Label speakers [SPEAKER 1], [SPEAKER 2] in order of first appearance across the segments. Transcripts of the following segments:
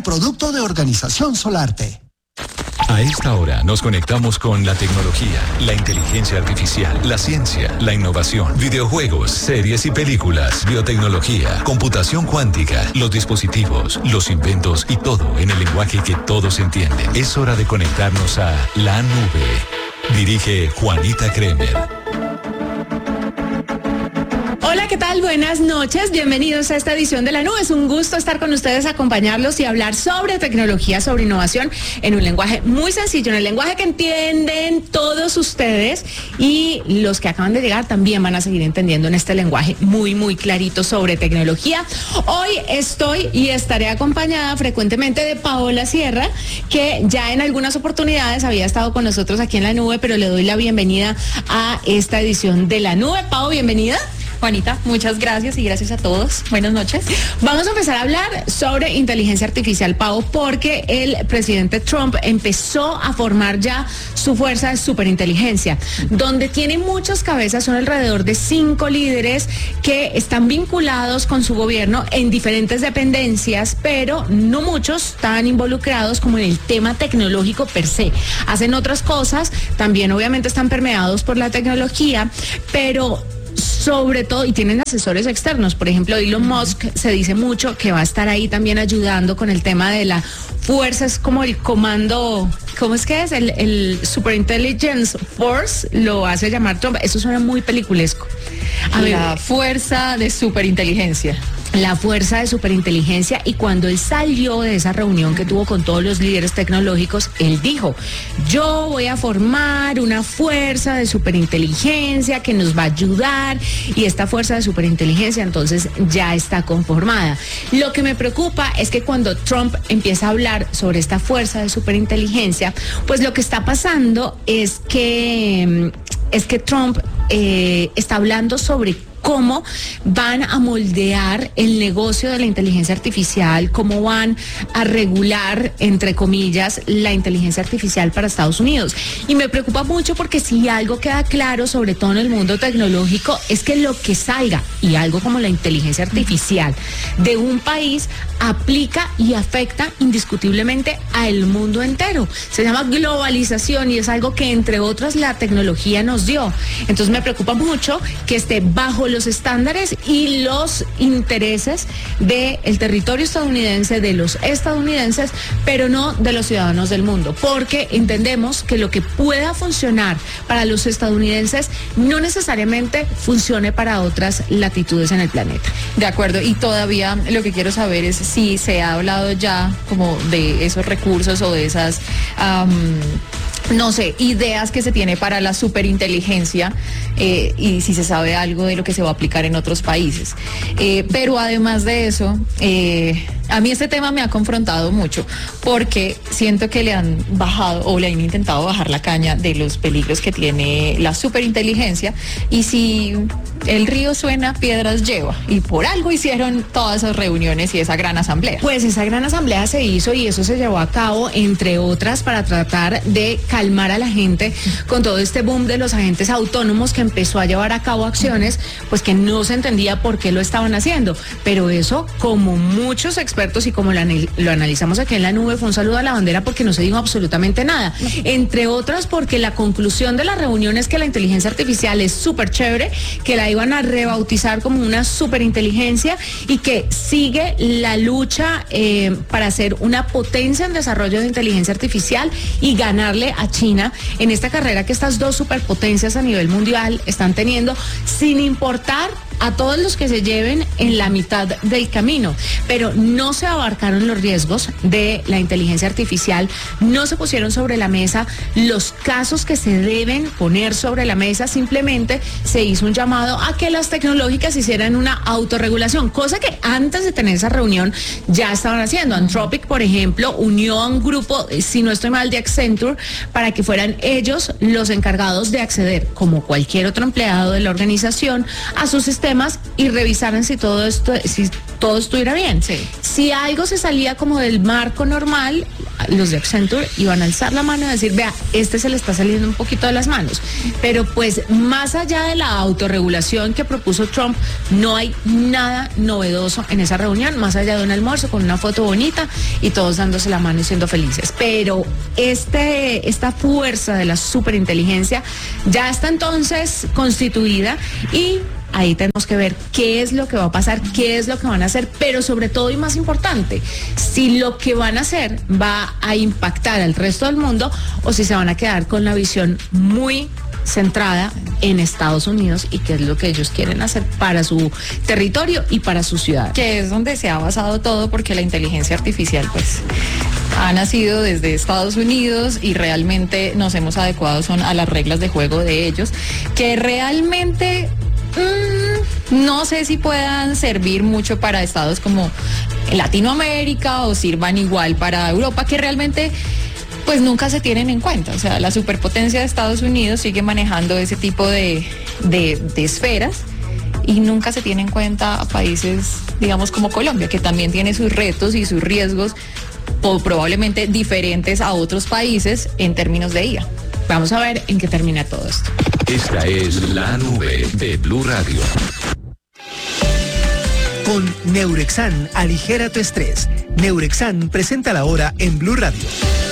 [SPEAKER 1] producto de Organización Solarte.
[SPEAKER 2] A esta hora nos conectamos con la tecnología, la inteligencia artificial, la ciencia, la innovación, videojuegos, series y películas, biotecnología, computación cuántica, los dispositivos, los inventos y todo en el lenguaje que todos entienden. Es hora de conectarnos a la nube. Dirige Juanita Kremer.
[SPEAKER 3] Hola, ¿qué tal? Buenas noches, bienvenidos a esta edición de La Nube. Es un gusto estar con ustedes, acompañarlos y hablar sobre tecnología, sobre innovación en un lenguaje muy sencillo, en el lenguaje que entienden todos ustedes, y los que acaban de llegar también van a seguir entendiendo en este lenguaje muy, muy clarito sobre tecnología. Hoy estoy y estaré acompañada frecuentemente de Paola Sierra, que ya en algunas oportunidades había estado con nosotros aquí en La Nube, pero le doy la bienvenida a esta edición de La Nube. Pao, bienvenida.
[SPEAKER 4] Juanita, muchas gracias y gracias a todos. Buenas noches.
[SPEAKER 3] Vamos a empezar a hablar sobre inteligencia artificial, Pau, porque el presidente Trump empezó a formar ya su fuerza de superinteligencia, donde tiene muchas cabezas, son alrededor de 5 líderes que están vinculados con su gobierno en diferentes dependencias, pero no muchos están involucrados como en el tema tecnológico per se. Hacen otras cosas, también obviamente están permeados por la tecnología, pero sobre todo, y tienen asesores externos. Por ejemplo, Elon Musk, se dice mucho que va a estar ahí también ayudando con el tema de la fuerza, es como el comando, ¿cómo es que es? El Superintelligence Force, lo hace llamar Trump. Eso suena muy peliculesco.
[SPEAKER 4] La fuerza de superinteligencia.
[SPEAKER 3] La fuerza de superinteligencia. Y cuando él salió de esa reunión que tuvo con todos los líderes tecnológicos, él dijo: yo voy a formar una fuerza de superinteligencia que nos va a ayudar, y esta fuerza de superinteligencia entonces ya está conformada. Lo que me preocupa es que cuando Trump empieza a hablar sobre esta fuerza de superinteligencia, pues lo que está pasando es que Trump está hablando sobre cómo van a moldear el negocio de la inteligencia artificial, cómo van a regular, entre comillas, la inteligencia artificial para Estados Unidos. Y me preocupa mucho porque si algo queda claro, sobre todo en el mundo tecnológico, es que lo que salga, y algo como la inteligencia artificial, de un país aplica y afecta indiscutiblemente al mundo entero. Se llama globalización y es algo que, entre otras, la tecnología nos dio. Entonces me preocupa mucho que esté bajo los estándares y los intereses del territorio estadounidense, de los estadounidenses, pero no de los ciudadanos del mundo, porque entendemos que lo que pueda funcionar para los estadounidenses no necesariamente funcione para otras latitudes en el planeta.
[SPEAKER 4] De acuerdo, y todavía lo que quiero saber es si se ha hablado ya como de esos recursos o de esas no sé, ideas que se tiene para la superinteligencia, y si se sabe algo de lo que se va a aplicar en otros países. Pero además de eso, a mí este tema me ha confrontado mucho, porque siento que le han bajado o le han intentado bajar la caña de los peligros que tiene la superinteligencia, y si el río suena, piedras lleva, y por algo hicieron todas esas reuniones y esa gran asamblea.
[SPEAKER 3] Pues esa gran asamblea se hizo, y eso se llevó a cabo, entre otras, para tratar de calmar a la gente con todo este boom de los agentes autónomos, que empezó a llevar a cabo acciones pues que no se entendía por qué lo estaban haciendo. Pero eso, como muchos expertos y como lo analizamos aquí en La Nube, fue un saludo a la bandera, porque no se dijo absolutamente nada. Entre otras porque la conclusión de la reunión es que la inteligencia artificial es súper chévere, que la iban a rebautizar como una superinteligencia, y que sigue la lucha para ser una potencia en desarrollo de inteligencia artificial y ganarle a China en esta carrera que estas dos superpotencias a nivel mundial están teniendo, sin importar a todos los que se lleven en la mitad del camino. Pero no se abarcaron los riesgos de la inteligencia artificial, no se pusieron sobre la mesa los casos que se deben poner sobre la mesa, simplemente se hizo un llamado a que las tecnológicas hicieran una autorregulación, cosa que antes de tener esa reunión ya estaban haciendo. Anthropic, por ejemplo, unió a un grupo, si no estoy mal, de Accenture, para que fueran ellos los encargados de acceder, como cualquier otro empleado de la organización, a sus sistemas temas y revisaran si todo estuviera bien.
[SPEAKER 4] Sí.
[SPEAKER 3] Si algo se salía como del marco normal, los de Accenture iban a alzar la mano y decir, vea, se le está saliendo un poquito de las manos. Pero pues más allá de la autorregulación que propuso Trump, no hay nada novedoso en esa reunión, más allá de un almuerzo con una foto bonita y todos dándose la mano y siendo felices. Pero esta fuerza de la superinteligencia ya está entonces constituida y ahí tenemos que ver qué es lo que va a pasar, qué es lo que van a hacer, pero sobre todo y más importante, si lo que van a hacer va a impactar al resto del mundo o si se van a quedar con la visión muy centrada en Estados Unidos y qué es lo que ellos quieren hacer para su territorio y para su ciudad.
[SPEAKER 4] Que es donde se ha basado todo, porque la inteligencia artificial pues ha nacido desde Estados Unidos y realmente nos hemos adecuado a las reglas de juego de ellos, que realmente no sé si puedan servir mucho para estados como Latinoamérica o sirvan igual para Europa, que realmente pues nunca se tienen en cuenta. O sea, la superpotencia de Estados Unidos sigue manejando ese tipo de esferas y nunca se tiene en cuenta a países, digamos, como Colombia, que también tiene sus retos y sus riesgos probablemente diferentes a otros países en términos de IA.
[SPEAKER 3] Vamos a ver en qué termina todo esto.
[SPEAKER 2] Esta es La Nube de Blue Radio.
[SPEAKER 5] Con Neurexan, aligera tu estrés. Neurexan presenta la hora en Blue Radio.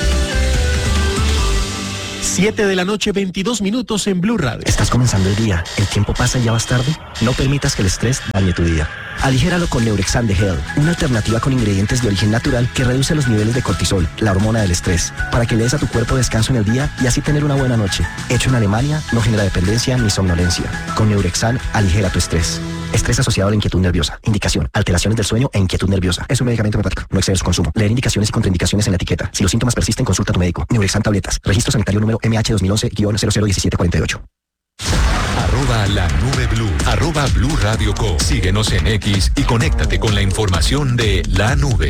[SPEAKER 5] 7 de la noche, 22 minutos en Blue Radio.
[SPEAKER 6] Estás comenzando el día, el tiempo pasa y ya vas tarde. No permitas que el estrés dañe tu día. Aligéralo con Neurexan de Hell, una alternativa con ingredientes de origen natural que reduce los niveles de cortisol, la hormona del estrés, para que le des a tu cuerpo descanso en el día y así tener una buena noche. Hecho en Alemania, no genera dependencia ni somnolencia. Con Neurexan, aligera tu estrés. Estrés asociado a la inquietud nerviosa. Indicación: alteraciones del sueño e inquietud nerviosa. Es un medicamento homeopático. No excedes su consumo. Leer indicaciones y contraindicaciones en la etiqueta. Si los síntomas persisten, consulta a tu médico. Neurexan tabletas. Registro sanitario número MH 2011-001748.
[SPEAKER 2] @La Nube Blue, @Blue Radio Co. Síguenos en X y conéctate con la información de La Nube.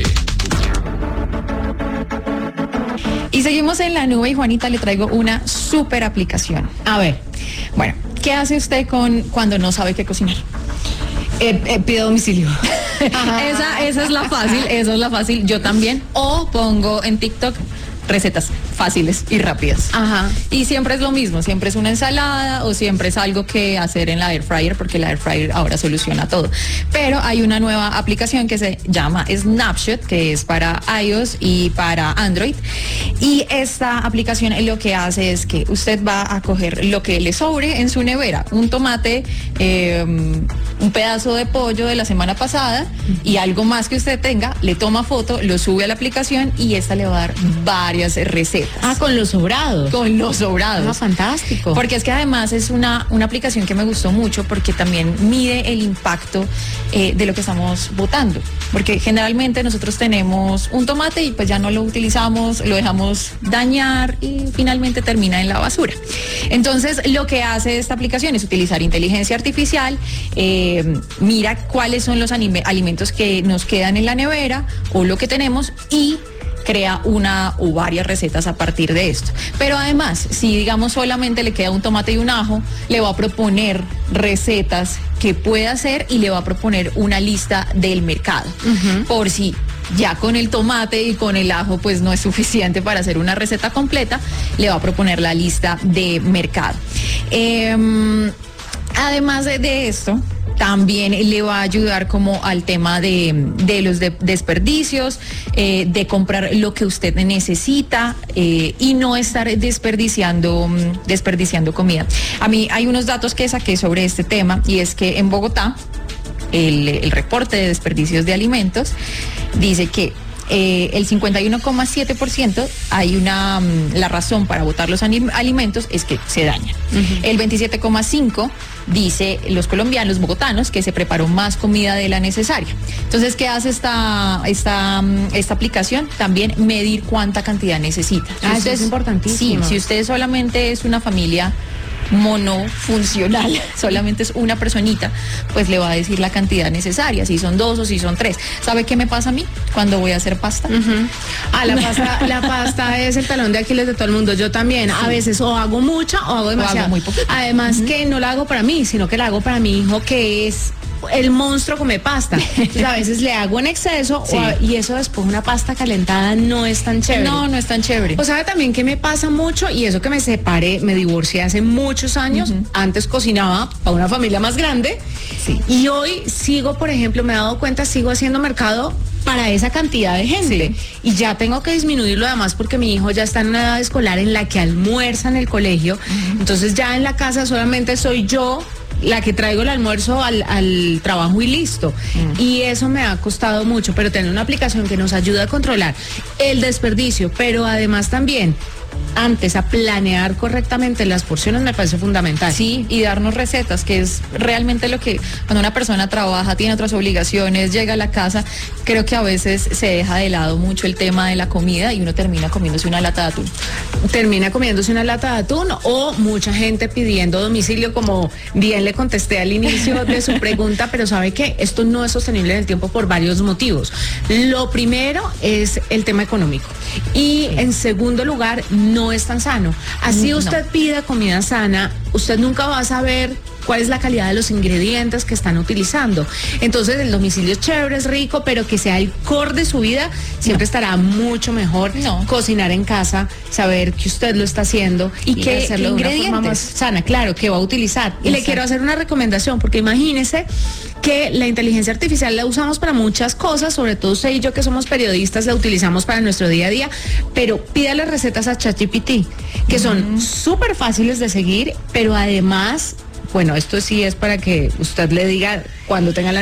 [SPEAKER 4] Y seguimos en La Nube y Juanita, le traigo una súper aplicación.
[SPEAKER 3] A ver,
[SPEAKER 4] Bueno, ¿qué hace usted cuando no sabe qué cocinar?
[SPEAKER 3] pido domicilio.
[SPEAKER 4] Esa es la fácil, yo también. O pongo en TikTok recetas fáciles y rápidas.
[SPEAKER 3] Ajá.
[SPEAKER 4] Y siempre es lo mismo, siempre es una ensalada o siempre es algo que hacer en la air fryer, porque la air fryer ahora soluciona todo. Pero hay una nueva aplicación que se llama Snapshot, que es para iOS y para Android. Y esta aplicación lo que hace es que usted va a coger lo que le sobre en su nevera, un tomate, un pedazo de pollo de la semana pasada y algo más que usted tenga, le toma foto, lo sube a la aplicación y esta le va a dar varias recetas.
[SPEAKER 3] Con los sobrados.
[SPEAKER 4] Con los sobrados.
[SPEAKER 3] Fantástico.
[SPEAKER 4] Porque es que además es una aplicación que me gustó mucho porque también mide el impacto de lo que estamos botando. Porque generalmente nosotros tenemos un tomate y pues ya no lo utilizamos, lo dejamos dañar y finalmente termina en la basura. Entonces lo que hace esta aplicación es utilizar inteligencia artificial, mira cuáles son los alimentos que nos quedan en la nevera o lo que tenemos y crea una o varias recetas a partir de esto. Pero además, si digamos solamente le queda un tomate y un ajo, le va a proponer recetas que puede hacer y le va a proponer una lista del mercado. Por si ya con el tomate y con el ajo pues no es suficiente para hacer una receta completa, le va a proponer la lista de mercado. Además de esto, también le va a ayudar como al tema de los desperdicios, de comprar lo que usted necesita y no estar desperdiciando comida. A mí hay unos datos que saqué sobre este tema y es que en Bogotá el reporte de desperdicios de alimentos dice que el 51,7% la razón para botar los alimentos es que se dañan. El 27,5% dice los colombianos, bogotanos, que se preparó más comida de la necesaria. Entonces, ¿qué hace esta aplicación? También medir cuánta cantidad necesita.
[SPEAKER 3] Eso es importantísimo.
[SPEAKER 4] Sí, si usted solamente es una familia monofuncional, solamente es una personita, pues le va a decir la cantidad necesaria, si son 2 o si son 3. ¿Sabe qué me pasa a mí cuando voy a hacer pasta?
[SPEAKER 3] La pasta es el talón de Aquiles de todo el mundo. Yo también, a veces o hago mucha o hago demasiado.
[SPEAKER 4] hago muy poquito.
[SPEAKER 3] Además que no la hago para mí, sino que la hago para mi hijo, que es el monstruo come pasta. Entonces, a veces le hago en exceso y eso después una pasta calentada no es tan chévere.
[SPEAKER 4] No es tan chévere.
[SPEAKER 3] O sabe también que me pasa mucho, y eso que me separé, me divorcié hace muchos años. Antes cocinaba para una familia más grande.
[SPEAKER 4] Sí.
[SPEAKER 3] Y hoy sigo, por ejemplo, me he dado cuenta, sigo haciendo mercado para esa cantidad de gente. Y ya tengo que disminuirlo además porque mi hijo ya está en una edad escolar en la que almuerza en el colegio. Entonces ya en la casa solamente soy yo la que traigo el almuerzo al trabajo y listo. Y eso me ha costado mucho, pero tener una aplicación que nos ayuda a controlar el desperdicio, pero además también antes a planear correctamente las porciones me parece fundamental.
[SPEAKER 4] Sí, y darnos recetas, que es realmente lo que cuando una persona trabaja, tiene otras obligaciones, llega a la casa, creo que a veces se deja de lado mucho el tema de la comida y uno termina comiéndose una lata de atún.
[SPEAKER 3] Termina comiéndose una lata de atún, o mucha gente pidiendo domicilio, como bien le contesté al inicio de su pregunta, pero ¿sabe qué? Esto no es sostenible en el tiempo por varios motivos. Lo primero es el tema económico y en segundo lugar no es tan sano. Así usted pida comida sana, usted nunca va a saber cuál es la calidad de los ingredientes que están utilizando. Entonces el domicilio es chévere, es rico, pero que sea el core de su vida, siempre estará mucho mejor cocinar en casa, saber que usted lo está haciendo y que hacerlo de una forma más sana, claro, que va a utilizar. Y le quiero hacer una recomendación, porque imagínese que la inteligencia artificial la usamos para muchas cosas, sobre todo usted y yo que somos periodistas la utilizamos para nuestro día a día, pero pídale recetas a ChatGPT, que son súper fáciles de seguir, pero además, bueno, esto sí es para que usted le diga cuando tenga la